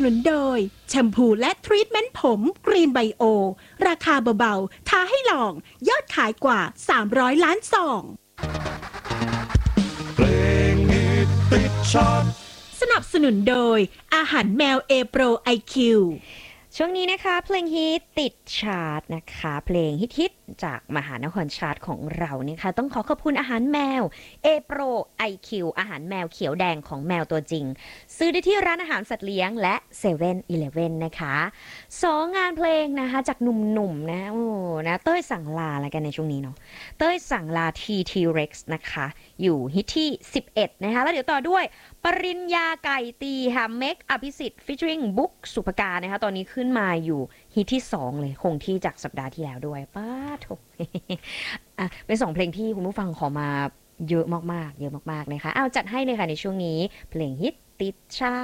นุนโดยแชมพูและทรีทเมนต์ผมกรีนไบโอราคาเบาๆท้าให้ลองยอดขายกว่า300ล้านซองเพลงฮิตติดชาร์ตสนับสนุนโดยอาหารแมวเอโปรไอคิวช่วงนี้นะคะเพลงฮิตติดชาร์ตนะคะเพลงฮิตจากมหานครชาร์ตของเราเนี่ยค่ะต้องขอขอบคุณอาหารแมวเอโปรไอคิวอาหารแมวเขียวแดงของแมวตัวจริงซื้อได้ที่ร้านอาหารสัตว์เลี้ยงและเซเว่นอีเลฟเว่นนะคะ2งานเพลงนะคะจากหนุ่มๆนะโอ้นะเต้ยสั่งลาอะไรกันในช่วงนี้เนาะเต้ยสั่งลา TT-Rex นะคะอยู่ฮิตที่11นะคะแล้วเดี๋ยวต่อด้วยปริญญาไก่ตีค่ะเมคอภิสิทธิ์ฟิชริงบุ๊กสุภการนะคะตอนนี้ขึ้นมาอยู่ฮิตที่2เลยคงที่จากสัปดาห์ที่แล้วด้วยป้าโถ เป็น2เพลงที่คุณผู้ฟังขอมาเยอะมากๆเยอะมากๆนะคะเอาจัดให้เลยค่ะในช่วงนี้เพลงฮิตติดชา